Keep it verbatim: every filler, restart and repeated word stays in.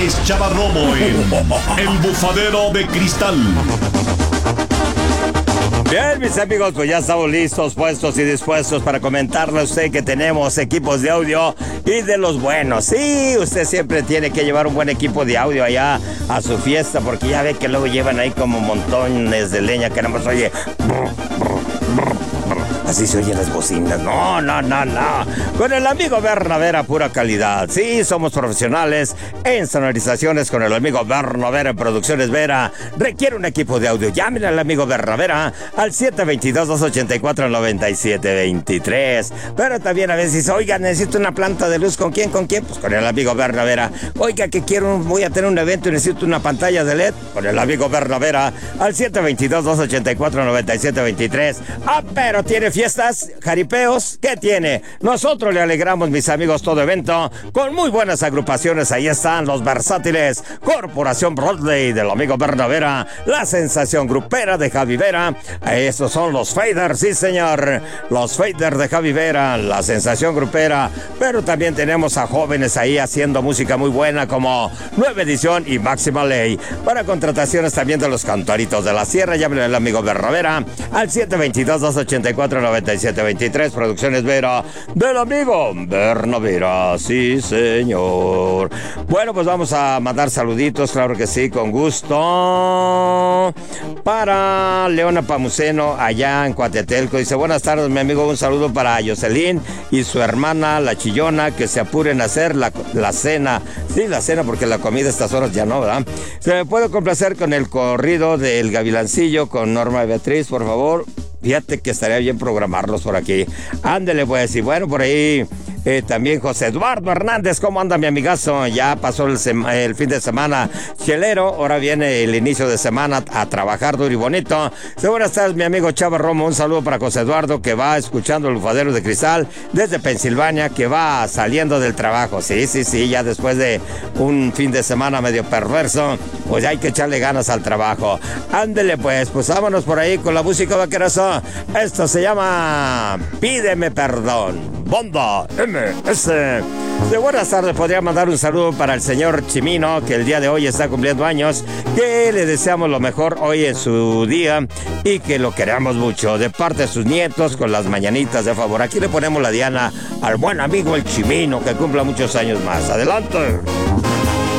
es Chava Romo en El Bufadero de Cristal. Bien, mis amigos, pues ya estamos listos, puestos y dispuestos para comentarle a usted que tenemos equipos de audio y de los buenos. Sí, usted siempre tiene que llevar un buen equipo de audio allá a su fiesta, porque ya ve que luego llevan ahí como montones de leña que nada más oye... Así se oyen las bocinas. No, no, no, no. Con el amigo Bernavera, pura calidad. Sí, somos profesionales en sonorizaciones con el amigo Bernavera en Producciones Vera. Requiere un equipo de audio. Llámenle al amigo Bernavera al siete dos dos, dos ocho cuatro, nueve siete dos tres. Pero también a veces dice, oiga, necesito una planta de luz. ¿Con quién? ¿Con quién? Pues con el amigo Bernavera. Oiga, que quiero, voy a tener un evento y necesito una pantalla de L E D. Con el amigo Bernavera al siete dos dos, dos ocho cuatro, nueve siete dos tres. Ah, pero tiene fiestas, jaripeos, ¿qué tiene? Nosotros le alegramos, mis amigos, todo evento con muy buenas agrupaciones. Ahí están los versátiles Corporación Broadway del amigo Bernavera, la sensación grupera de Javi Vera. Estos son los Faders, sí señor, los Faders de Javi Vera, la sensación grupera. Pero también tenemos a jóvenes ahí haciendo música muy buena como Nueva Edición y Máxima Ley. Para contrataciones también de los Cantaritos de la Sierra, llámenle al amigo Bernavera al siete dos dos, dos ocho cuatro, nueve siete dos tres. Producciones Vera del amigo Bernavera, sí señor. Bueno, pues vamos a mandar saluditos, claro que sí, con gusto. Para Leona Pamuceno, allá en Coatetelco, dice, buenas tardes, mi amigo, un saludo para Jocelyn y su hermana, la Chillona, que se apuren a hacer la, la cena. Sí, la cena, porque la comida a estas horas ya no, ¿verdad? Se me puede complacer con el corrido del Gavilancillo con Norma Beatriz, por favor. Fíjate que estaría bien programarlos por aquí. Ándele, pues, y bueno, por ahí eh, también José Eduardo Hernández. ¿Cómo anda, mi amigazo? Ya pasó el, el fin de semana chelero, ahora viene el inicio de semana a trabajar duro y bonito. Sí, buenas tardes, mi amigo Chava Romo. Un saludo para José Eduardo, que va escuchando el Bufadero de Cristal desde Pensilvania, que va saliendo del trabajo. Sí, sí, sí, ya después de un fin de semana medio perverso, pues hay que echarle ganas al trabajo. Ándele, pues, pues vámonos por ahí con la música vaquerosa. Esto se llama Pídeme Perdón. Bonda M S. De buenas tardes, podría mandar un saludo para el señor Chimino, que el día de hoy está cumpliendo años, que le deseamos lo mejor hoy en su día y que lo queramos mucho. De parte de sus nietos, con las mañanitas de favor. Aquí le ponemos la diana al buen amigo el Chimino, que cumpla muchos años más. Adelante.